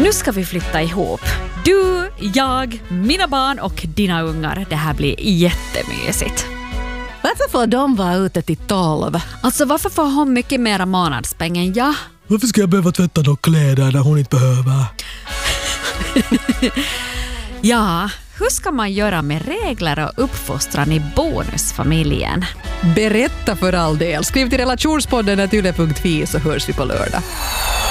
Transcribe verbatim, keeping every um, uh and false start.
Nu ska vi flytta ihop. Du, jag, mina barn och dina ungar. Det här blir jättemysigt. Varför får de vara ute till tolv? Alltså varför får hon mycket mera månadspeng än jag? Varför ska jag behöva tvätta de kläder när hon inte behöver? Ja, hur ska man göra med regler och uppfostran i bonusfamiljen? Berätta för all del. Skriv till relationspodden at yle punkt fi så hörs vi på lördag.